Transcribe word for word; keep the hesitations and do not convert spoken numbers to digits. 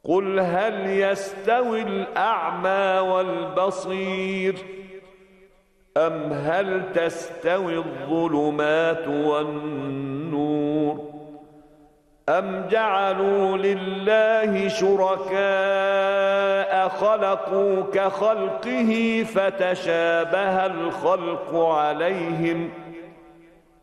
قل هل يستوي الأعمى والبصير أم هل تستوي الظلمات والنور أم جعلوا لله شركاء خلقوا كخلقه فتشابه الخلق عليهم